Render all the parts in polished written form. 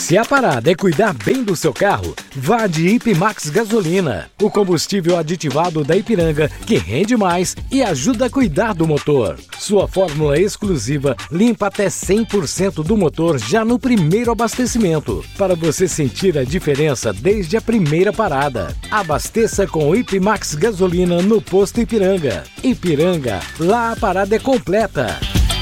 Se a parada é cuidar bem do seu carro, vá de Ipimax Gasolina, o combustível aditivado da Ipiranga que rende mais e ajuda a cuidar do motor. Sua fórmula exclusiva limpa até 100% do motor já no primeiro abastecimento, para você sentir a diferença desde a primeira parada. Abasteça com Ipimax Gasolina no posto Ipiranga. Ipiranga, lá a parada é completa.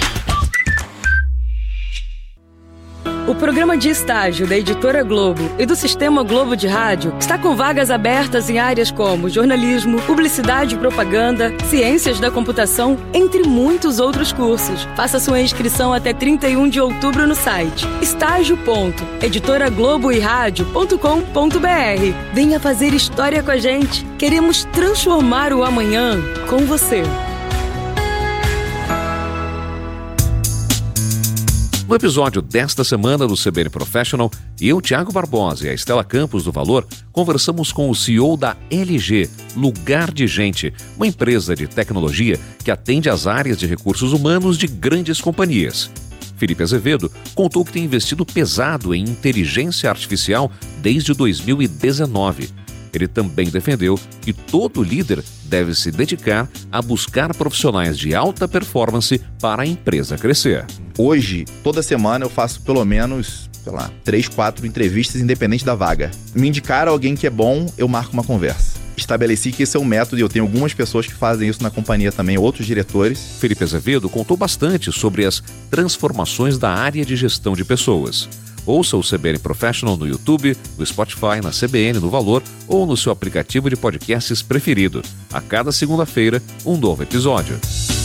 O programa de estágio da Editora Globo e do Sistema Globo de Rádio está com vagas abertas em áreas como jornalismo, publicidade e propaganda, ciências da computação, entre muitos outros cursos. Faça sua inscrição até 31 de outubro no site estágio.editoragloboeradio.com.br. Venha fazer história com a gente. Queremos transformar o amanhã com você. No episódio desta semana do CBN Professional, eu, Thiago Barbosa e a Estela Campos do Valor, conversamos com o CEO da LG, Lugar de Gente, uma empresa de tecnologia que atende às áreas de recursos humanos de grandes companhias. Felipe Azevedo contou que tem investido pesado em inteligência artificial desde 2019. Ele também defendeu que todo líder deve se dedicar a buscar profissionais de alta performance para a empresa crescer. Hoje, toda semana eu faço pelo menos, 3, 4 entrevistas independente da vaga. Me indicar alguém que é bom, eu marco uma conversa. Estabeleci que esse é um método e eu tenho algumas pessoas que fazem isso na companhia também, outros diretores. Felipe Azevedo contou bastante sobre as transformações da área de gestão de pessoas. Ouça o CBN Professional no YouTube, no Spotify, na CBN, no Valor ou no seu aplicativo de podcasts preferido. A cada segunda-feira, um novo episódio.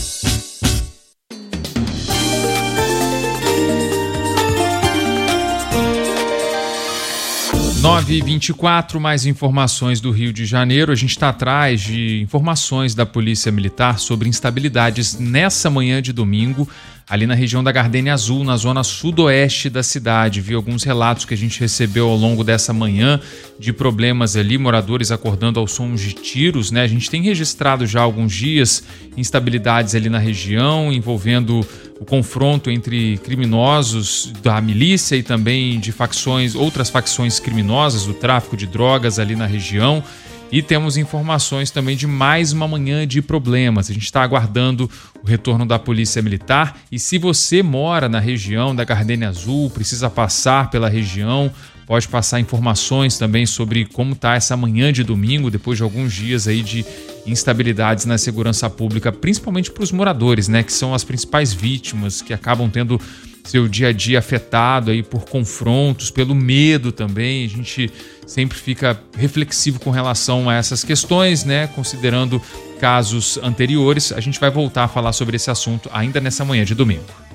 9h24, mais informações do Rio de Janeiro. A gente está atrás de informações da Polícia Militar sobre instabilidades nessa manhã de domingo, ali na região da Gardênia Azul, na zona sudoeste da cidade. Vi alguns relatos que a gente recebeu ao longo dessa manhã de problemas ali, moradores acordando aos sons de tiros, né? A gente tem registrado já há alguns dias instabilidades ali na região, envolvendo o confronto entre criminosos da milícia e também de outras facções criminosas do tráfico de drogas ali na região. E temos informações também de mais uma manhã de problemas. A gente está aguardando o retorno da Polícia Militar. E se você mora na região da Gardênia Azul, precisa passar pela região, pode passar informações também sobre como está essa manhã de domingo, depois de alguns dias aí de instabilidades na segurança pública, principalmente para os moradores, né, que são as principais vítimas, que acabam tendo seu dia a dia afetado aí por confrontos, pelo medo também. A gente sempre fica reflexivo com relação a essas questões, né? Considerando casos anteriores. A gente vai voltar a falar sobre esse assunto ainda nessa manhã de domingo.